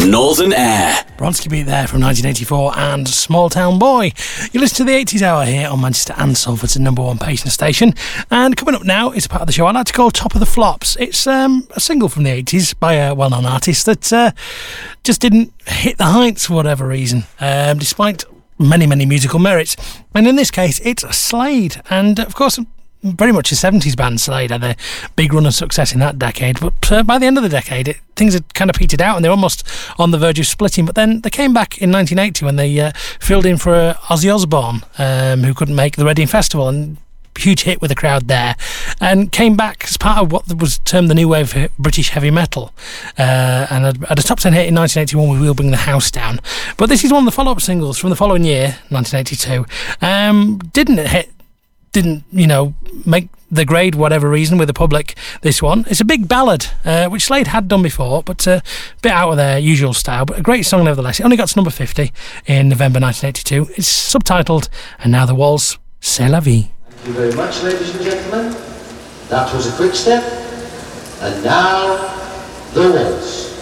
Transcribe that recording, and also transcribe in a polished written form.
Northern Air. Bronski Beat there from 1984 and Small Town Boy. You listen to the 80s Hour here on Manchester and Salford's number one patient station. And coming up now is a part of the show I like to call Top of the Flops. It's a single from the 80s by a well-known artist that just didn't hit the heights for whatever reason, despite many musical merits. And in this case, it's Slade. And of course, very much a 70s band. Slade had a big run of success in that decade, but by the end of the decade things had kind of petered out and they're almost on the verge of splitting. But then they came back in 1980 when they filled in for Ozzy Osbourne, who couldn't make the Reading Festival, and huge hit with the crowd there, and came back as part of what was termed the new wave of British heavy metal, and had a top 10 hit in 1981 with We'll Bring the House Down. But this is one of the follow-up singles from the following year, 1982. Didn't make the grade, whatever reason, with the public. This one, it's a big ballad, which Slade had done before, but a bit out of their usual style, but a great song nevertheless. It only got to number 50 in November 1982. It's subtitled And Now the Waltz, C'est la vie. Thank you very much, ladies and gentlemen. That was a quick step, and now the waltz.